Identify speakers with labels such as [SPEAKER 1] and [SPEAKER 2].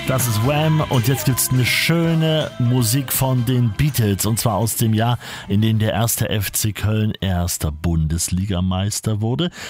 [SPEAKER 1] Das ist Wham! Und jetzt gibt's eine schöne Musik von den Beatles. Und zwar aus dem Jahr, in dem der erste FC Köln erster Bundesligameister wurde.